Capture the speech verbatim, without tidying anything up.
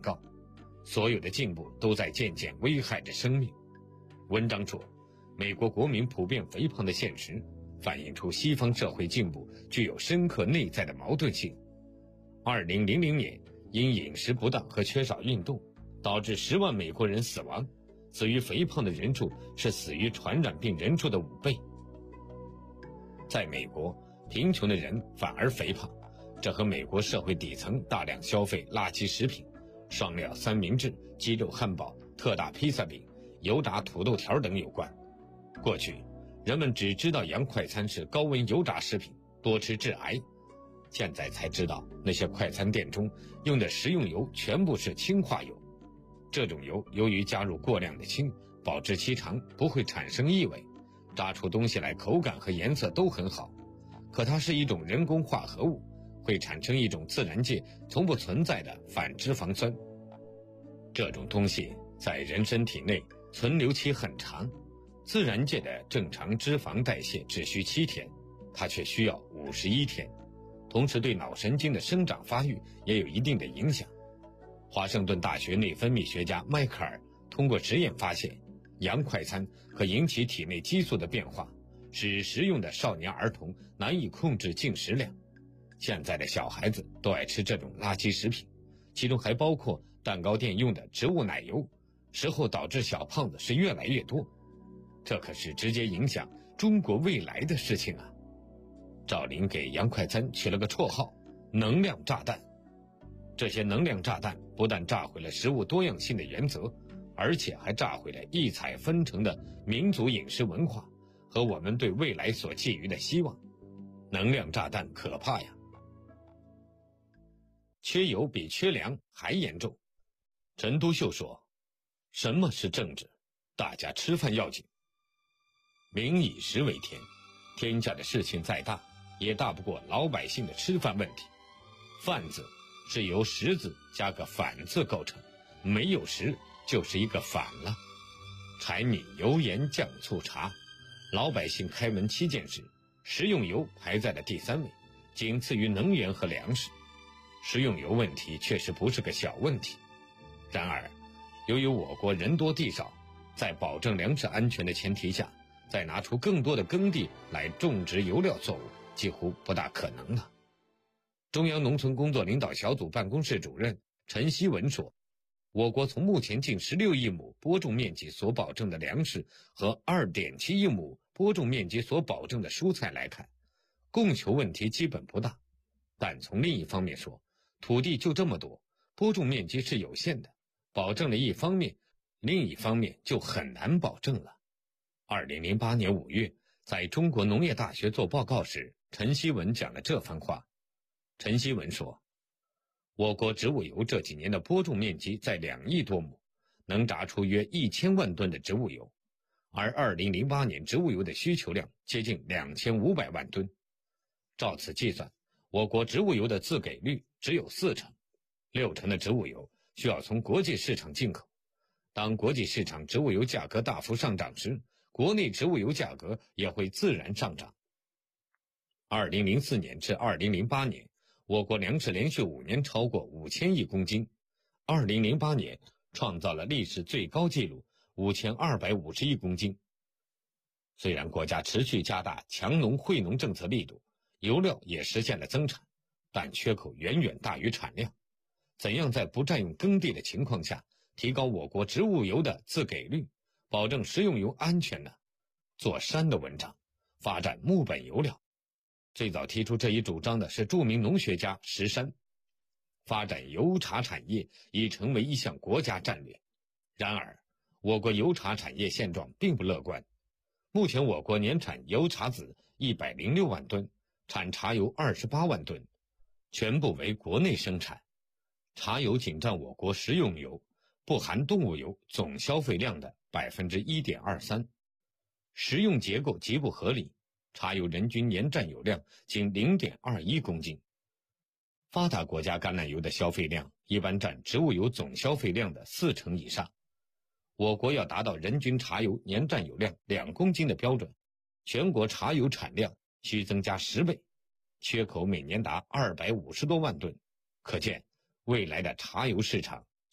告，所有的进步都在渐渐危害着生命。文章说，美国国民普遍肥胖的现实反映出西方社会进步具有深刻内在的矛盾性。二零零零年，因饮食不当和缺少运动，导致十万美国人死亡，死于肥胖的人数是死于传染病人数的五倍。在美国，贫穷的人反而肥胖，这和美国社会底层大量消费垃圾食品，双料三明治、鸡肉汉堡、特大披萨饼、油炸土豆条等有关。过去，人们只知道洋快餐是高温油炸食品，多吃致癌。现在才知道，那些快餐店中用的食用油全部是氢化油。这种油由于加入过量的氢，保质期长，不会产生异味，炸出东西来口感和颜色都很好。可它是一种人工化合物，会产生一种自然界从不存在的反脂肪酸。这种东西在人身体内存留期很长，自然界的正常脂肪代谢只需七天，它却需要五十一天。同时对脑神经的生长发育也有一定的影响。华盛顿大学内分泌学家迈克尔通过实验发现，洋快餐可引起体内激素的变化，使食用的少年儿童难以控制进食量。现在的小孩子都爱吃这种垃圾食品，其中还包括蛋糕店用的植物奶油，食后导致小胖子是越来越多。这可是直接影响中国未来的事情啊！赵林给洋快餐取了个绰号“能量炸弹”。这些能量炸弹不但炸毁了食物多样性的原则，而且还炸毁了异彩纷呈的民族饮食文化和我们对未来所寄予的希望。能量炸弹可怕呀！缺油比缺粮还严重。陈独秀说，什么是政治？大家吃饭要紧。民以食为天，天下的事情再大，也大不过老百姓的吃饭问题。饭字是由食字加个反字构成，没有食就是一个反了。柴米油盐酱醋茶，老百姓开门七件事，食用油排在了第三位，仅次于能源和粮食。食用油问题确实不是个小问题。然而，由于我国人多地少，在保证粮食安全的前提下，再拿出更多的耕地来种植油料作物，几乎不大可能了。中央农村工作领导小组办公室主任陈希文说，我国从目前近十六亿亩播种面积所保证的粮食和 二点七亿亩播种面积所保证的蔬菜来看，供求问题基本不大。但从另一方面说，土地就这么多，播种面积是有限的，保证了一方面，另一方面就很难保证了。二零零八年五月，在中国农业大学做报告时，陈希文讲了这番话。陈希文说，我国植物油这几年的播种面积在两亿多亩，能榨出约一千万吨的植物油，而二零零八年植物油的需求量接近两千五百万吨。照此计算，我国植物油的自给率只有四成，六成的植物油需要从国际市场进口。当国际市场植物油价格大幅上涨时，国内植物油价格也会自然上涨。二零零四年至二零零八年，我国粮食连续五年超过五千亿公斤，二零零八年创造了历史最高纪录五千二百五十亿公斤。虽然国家持续加大强农惠农政策力度，油料也实现了增产，但缺口远远大于产量。怎样在不占用耕地的情况下提高我国植物油的自给率，保证食用油安全呢？做山的文章，发展木本油料。最早提出这一主张的是著名农学家石山。发展油茶产业已成为一项国家战略。然而，我国油茶产业现状并不乐观。目前我国年产油茶籽一百零六万吨，产茶油二十八万吨，全部为国内生产。茶油仅占我国食用油不含动物油总消费量的 百分之一点二三， 食用结构极不合理，茶油人均年占有量仅 零点二一公斤。发达国家橄榄油的消费量一般占植物油总消费量的四成以上。我国要达到人均茶油年占有量两公斤的标准，全国茶油产量需增加十倍，缺口每年达二百五十多万吨。可见未来的茶油市场